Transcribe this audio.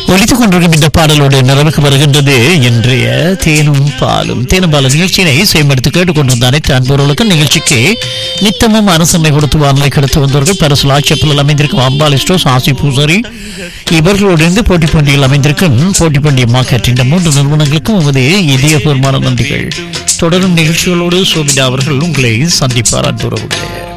ஒலித்துக் கொண்டிருக்கும் இந்த பாடலோடு நிறைவுக்கு வருகின்றது இன்றைய தேனும் பாலும் நிகழ்ச்சியினை செய்யப்படுத்தி கேட்டுக்கொண்டிருந்த அனைத்து அன்பர்களுக்கும் நிகழ்ச்சிக்கு நித்தமும் அரசனை கொடுத்து வானலை கெடுத்து வந்தவர்கள் பரிசுலா செப்பலில் அமைந்திருக்கும் அம்பாலிஸ்டோஸ் ஆசி பூசரி இவர்களோடு இருந்து போட்டி பண்டிகையில் அமைந்திருக்கும் போட்டி பண்டிகை மார்க்கெட் இந்த 3 நிறுவனங்களுக்கும் உமது இதயபூர்வமான நன்றிகள். தொடரும் நிகழ்ச்சிகளோடு சோபிதா அவர்கள் உங்களை சந்திப்பார் அன்புறவுகளே.